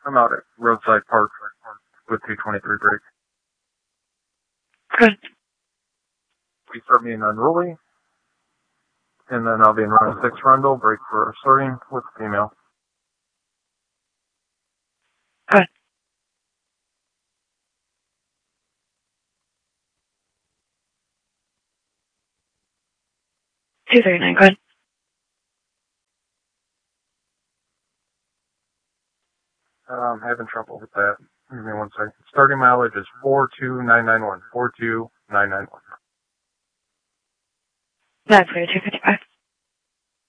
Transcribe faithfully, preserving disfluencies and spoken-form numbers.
I'm out at Roadside Park with two twenty-three break. Good. We start being unruly, and then I'll be in round six Rundle, break for starting with the female. Good. two thirty-nine, good. I'm having trouble with that. Give me one second. Starting mileage is four two nine nine one. four two nine nine one. That's good, two fifty-five.